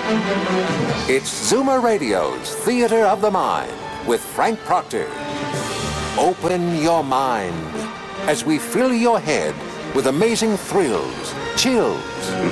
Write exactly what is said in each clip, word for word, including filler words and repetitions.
It's Zoomer Radio's Theater of the Mind with Frank Proctor. Open your mind as we fill your head with amazing thrills, chills,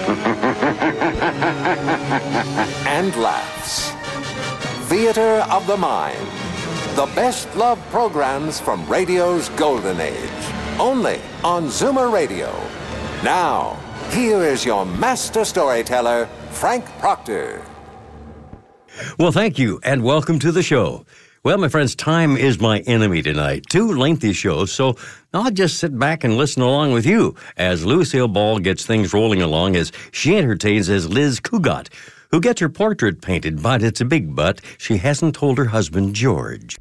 and laughs. Theater of the Mind. The best love programs from radio's golden age. Only on Zoomer Radio. Now, here is your master storyteller, Frank Proctor. Well, thank you, and welcome to the show. Well, my friends, time is my enemy tonight. Two lengthy shows, so I'll just sit back and listen along with you as Lucille Ball gets things rolling along as she entertains as Liz Cugat, who gets her portrait painted, but it's a big but. She hasn't told her husband, George.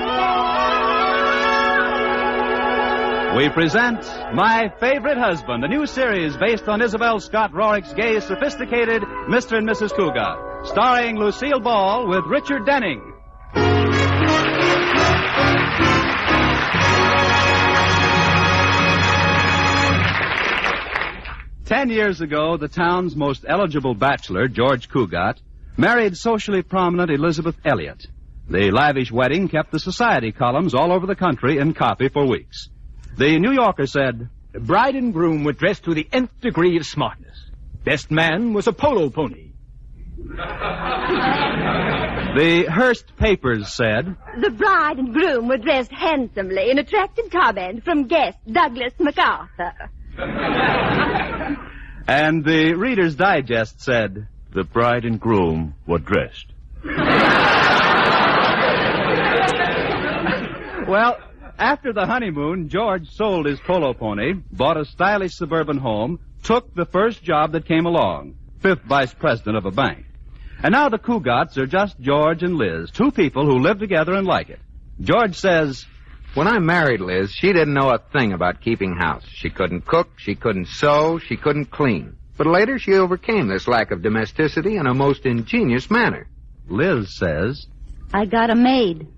We present My Favorite Husband, a new series based on Isabel Scott Rorick's gay, sophisticated Mister and Missus Cugat, starring Lucille Ball with Richard Denning. Ten years ago, the town's most eligible bachelor, George Cugat, married socially prominent Elizabeth Elliot. The lavish wedding kept the society columns all over the country in copy for weeks. The New Yorker said, "The bride and groom were dressed to the nth degree of smartness. Best man was a polo pony." The Hearst papers said, "The bride and groom were dressed handsomely in attractive comment from guest Douglas MacArthur." And the Reader's Digest said, "The bride and groom were dressed." Well, after the honeymoon, George sold his polo pony, bought a stylish suburban home, took the first job that came along, fifth vice president of a bank. And now the Cugats are just George and Liz, two people who live together and like it. George says, "When I married Liz, she didn't know a thing about keeping house. She couldn't cook, she couldn't sew, she couldn't clean. But later she overcame this lack of domesticity in a most ingenious manner." Liz says, "I got a maid."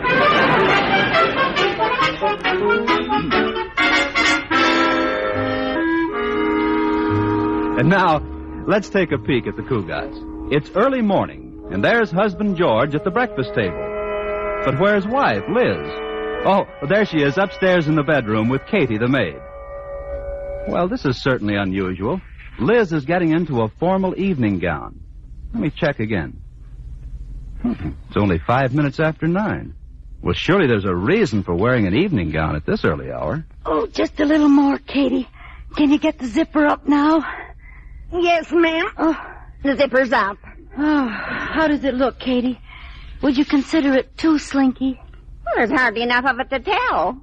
And now, let's take a peek at the Cugats. It's early morning, and there's husband George at the breakfast table. But where's wife, Liz? Oh, there she is upstairs in the bedroom with Katie, the maid. Well, this is certainly unusual. Liz is getting into a formal evening gown. Let me check again. It's only five minutes after nine. Well, surely there's a reason for wearing an evening gown at this early hour. Oh, just a little more, Katie. Can you get the zipper up now? Yes, ma'am. Oh, the zipper's up. Oh, how does it look, Katie? Would you consider it too slinky? Well, there's hardly enough of it to tell.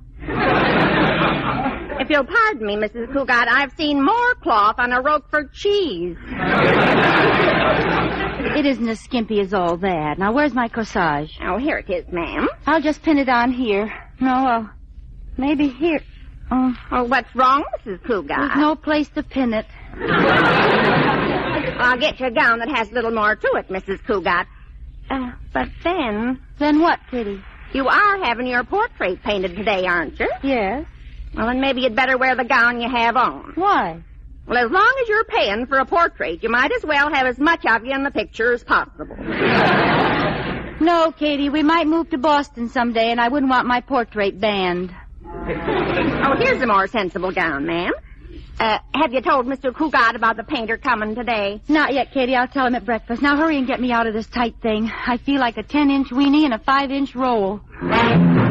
If you'll pardon me, Missus Cugat, I've seen more cloth on a Roquefort cheese. It isn't as skimpy as all that. Now, where's my corsage? Oh, here it is, ma'am. I'll just pin it on here. No, uh, maybe here. Oh, oh, what's wrong, Missus Cugat? There's no place to pin it. I'll get you a gown that has a little more to it, Missus Cugat. Uh, but then... Then what, Kitty? You are having your portrait painted today, aren't you? Yes. Well, then maybe you'd better wear the gown you have on. Why? Well, as long as you're paying for a portrait, you might as well have as much of you in the picture as possible. No, Katie, we might move to Boston someday, and I wouldn't want my portrait banned. Oh, here's a more sensible gown, ma'am. Uh, have you told Mister Cugat about the painter coming today? Not yet, Katie. I'll tell him at breakfast. Now hurry and get me out of this tight thing. I feel like a ten-inch weenie in a five-inch roll.